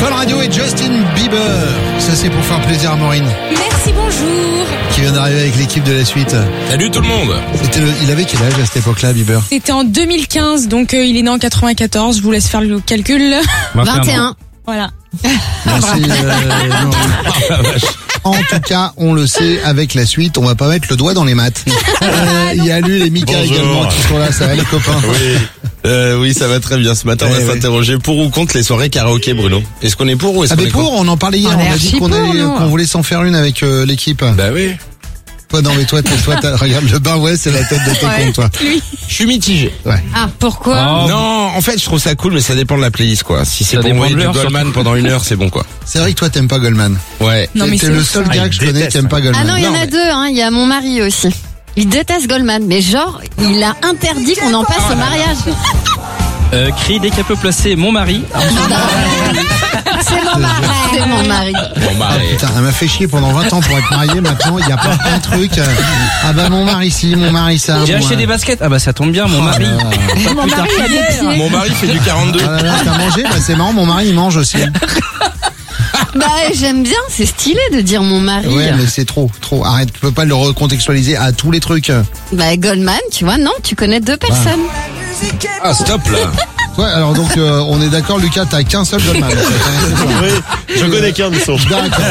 Fun Radio et Justin Bieber. Ça, c'est pour faire plaisir à Maureen. Merci, bonjour. Qui vient d'arriver avec l'équipe de la suite. Salut tout le monde. Il avait quel âge à cette époque-là, Bieber? C'était en 2015, donc il est né en 94. Je vous laisse faire le calcul. 21. Voilà. Merci, Maureen. En tout cas, on le sait, avec la suite, on va pas mettre le doigt dans les maths. Il y a lui et Mika Bonjour. également qui sont là, ça va les copains. Oui, ça va très bien. Ce matin, on va s'interroger pour ou contre les soirées karaoké, Bruno. Est-ce qu'on est pour ou est-ce Ah qu'on mais est pour, contre? on en parlait hier, On est on a dit archi pour, nous. qu'on voulait s'en faire une avec l'équipe. Bah oui. Toi, non mais toi, regarde le bain, ouais, c'est la tête de tes Ouais. comptes, toi. Je suis mitigé. Ouais. Ah, pourquoi? Non, en fait, je trouve ça cool, mais ça dépend de la playlist, quoi. Si c'est Ça pour dépend envoyer de du l'heure, Goldman pendant 1 heure, c'est bon, quoi. C'est vrai que toi, t'aimes pas Goldman. Ouais. Non, mais T'es c'est le ouf, seul ça. gars que je connais qui déteste. aime pas Goldman. Ah non, il y en Non, a mais- deux, hein. Il y a mon mari aussi. Il déteste Goldman, mais genre, il a interdit qu'on en passe au mariage. Cri dès qu'elle peut placer mon mari. C'est mon mari. C'est mon mari. Bon, bah, Ah, putain, elle m'a fait chier pendant 20 ans pour être mariée. Maintenant, il y a pas un truc. Ah bah mon mari ci, mon mari ça. J'ai moi. acheté des baskets. Ah bah ça tombe bien, mon mari. Mon mari a des pieds. mon mari fait du 42. Ah là là, t'as mangé? Bah c'est marrant, mon mari il mange aussi. Bah, j'aime bien, c'est stylé de dire mon mari. Ouais, mais c'est trop. Arrête, tu peux pas le recontextualiser à tous les trucs. Bah, Goldman, tu vois, non, tu connais deux personnes. Ah, stop, là. Ouais, alors donc on est d'accord, Lucas, t'as qu'un seul Goldman. En fait, hein, Oui, je connais qu'un de son. c'est ça. D'accord.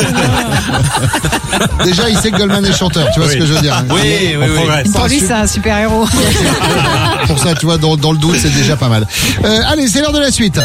Déjà, il sait que Goldman est chanteur, tu vois ce que je veux dire. Oui. Pour lui, c'est un super héros. Pour ça, tu vois, dans le doute, c'est déjà pas mal. Allez, c'est l'heure de la suite.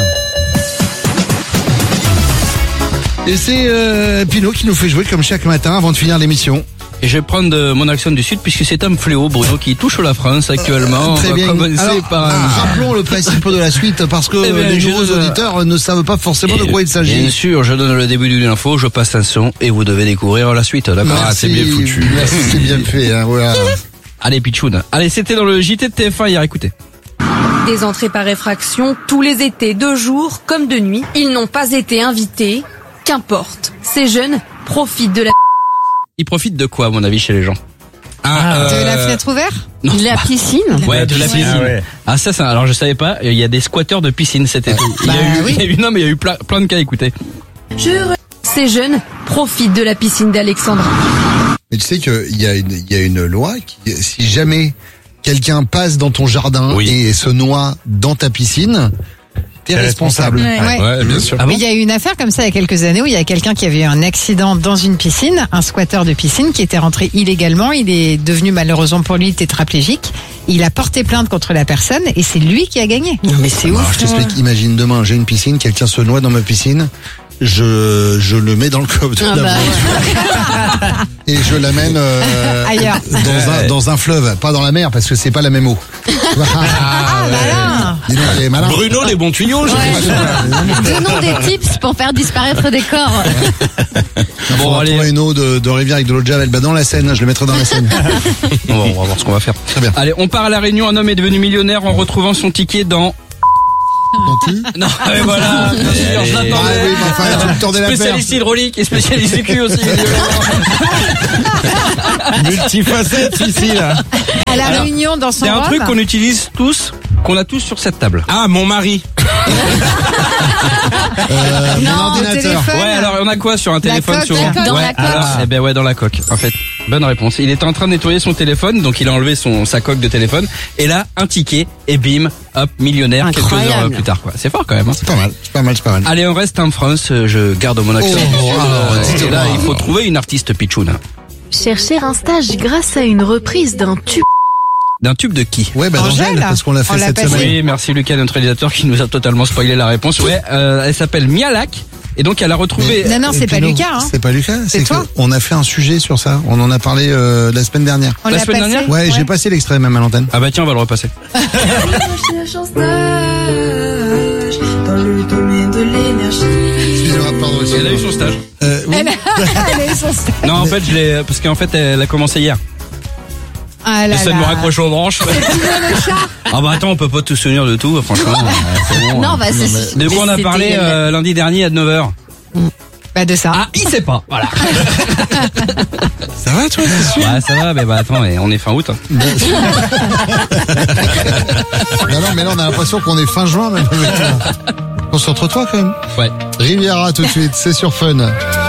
Et c'est Pinot qui nous fait jouer comme chaque matin avant de finir l'émission. Et je vais prendre mon accent du sud puisque c'est un fléau, Bruno, qui touche la France actuellement. Très On va bien. commencer Alors, par un... rappelons le principe de la suite parce que Eh bien, les je nouveaux donne- auditeurs ne savent pas forcément de quoi il Bien s'agit. sûr, je donne le début d'une info, je passe un son et vous devez découvrir la suite, d'accord? Merci, Ah, c'est bien foutu. Merci, c'est bien fait. Hein, voilà. Allez, Pichoun. Allez, c'était dans le JT de TF1 hier, écoutez. Des entrées par effraction tous les étés, de jour comme de nuit. Ils n'ont pas été invités. Qu'importe. Ces jeunes profitent de la... Il profite de quoi, à mon avis, chez les gens? De la fenêtre ouverte? Non. De la piscine? Ouais, de la piscine. Ah ouais. Ah ça, alors je savais pas, il y a des squatteurs de piscine cet été. oui. il y a eu plein de cas, écoutez. Ces jeunes profitent de la piscine d'Alexandra. Mais tu sais qu'il y a une loi qui, si jamais quelqu'un passe dans ton jardin Oui. et se noie dans ta piscine, t'es responsable. Ouais. Ouais, bien sûr. Ah bon? Mais il y a eu une affaire comme ça il y a quelques années où il y a quelqu'un qui avait eu un accident dans une piscine, un squatteur de piscine qui était rentré illégalement. Il est devenu malheureusement pour lui tétraplégique. Il a porté plainte contre la personne et c'est lui qui a gagné. Non mais c'est Alors, ouf. je t'explique, imagine demain, j'ai une piscine, quelqu'un se noie dans ma piscine, je le mets dans le coffre de Ah la bah. voiture et je l'amène Ailleurs. dans un fleuve, pas dans la mer parce que c'est pas la même eau. Malin. Dis donc, il est malin. Bruno, les bons tuyaux, Donnons des tips pour faire disparaître des corps. Il faudra allez. trouver une eau de rivière avec de l'eau de Javel. Bah, dans la Seine, je le mettrai dans la Seine. On va voir ce qu'on va faire. Très bien. Allez, on part à la Réunion. Un homme est devenu millionnaire en retrouvant son ticket dans... Ton cul. Non, mais voilà, bien sûr, je Ah l'attendais. oui, mais enfin, tu me tordais la perche. Spécialiste hydraulique et spécialiste du cul aussi. Multifacette ici, là. À la Alors, réunion dans son C'est un robe. truc qu'on utilise tous, qu'on a tous sur cette table. Ah, mon mari. Mon Non, ordinateur. téléphone. Ouais, alors on a quoi sur un téléphone coque, souvent? la coque. Dans Ouais, la coque. alors, eh ben ouais, dans la coque. En fait, bonne réponse. Il était en train de nettoyer son téléphone, donc il a enlevé sa coque de téléphone, et là, un ticket, et bim, hop, millionnaire, quelques heures Incroyable. plus tard, quoi. C'est fort quand même, hein. C'est pas mal. Allez, on reste en France, je garde mon accent. Et là, il faut trouver une artiste pitchoun. Chercher un stage grâce à une reprise d'un tube. D'un tube de qui? Ouais, bah, Angèle, d'Angèle, parce qu'on l'a on fait l'a cette passé. semaine. Oui, merci Lucas, notre réalisateur, qui nous a totalement spoilé la réponse. Ouais, elle s'appelle Mialak, et donc elle a retrouvé... Non, c'est pas Pinot, Lucas, hein. C'est pas Lucas, C'est toi. que on a fait un sujet sur ça. On en a parlé la semaine dernière. On La l'a semaine passé. dernière Ouais, j'ai passé l'extrait même à l'antenne. Ah bah tiens, on va le repasser. Cherche un stage dans le domaine de l'énergie. Excusez-moi, pardon. Elle a eu son stage. Oui. Elle a eu son stage. Non, en fait, parce qu'en fait, elle a commencé hier. Ah là J'essaie de là. me raccrocher aux branches. Ah bah attends, on peut pas tout se souvenir de tout, franchement. C'est bon, Non, bah c'est... De quoi on a parlé lundi dernier à 9h? Bah de ça. Ah, il sait pas, voilà. Ça va, toi, c'est sûr? Ouais, ça va, mais bah attends, on est fin août. Hein. Non, mais là, on a l'impression qu'on est fin juin, même. Concentre-toi quand même. Ouais. Riviera tout de suite, c'est sur Fun.